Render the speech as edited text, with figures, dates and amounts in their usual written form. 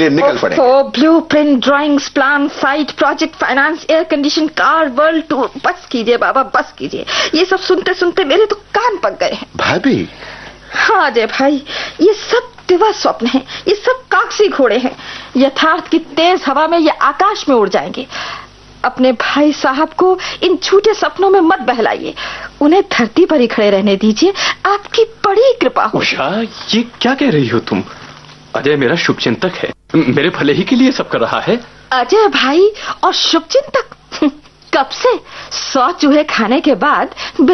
लिए निकल पड़े। Blueprint, drawings, plan, site, project, finance, air condition, car, world tour. बस कीजिए बाबा, बस कीजिए। ये सब सुनते सुनते मेरे तो कान पक गए हैं। भाभी। हाँ अजय भाई, ये सब दिवा स्वप्न है, ये सब कागजी घोड़े हैं। यथार्थ की तेज हवा में ये आकाश में उड़ जाएंगे। अपने भाई साहब को इन झूठे सपनों में मत बहलाइए, उन्हें धरती पर ही खड़े रहने दीजिए। आपकी बड़ी कृपा हो। उषा, ये क्या कह रही हो तुम? अजय मेरा शुभचिंतक है, मेरे भले ही के लिए सब कर रहा है। अजय भाई और शुभचिंतक? कब से? 100 चूहे खाने के बाद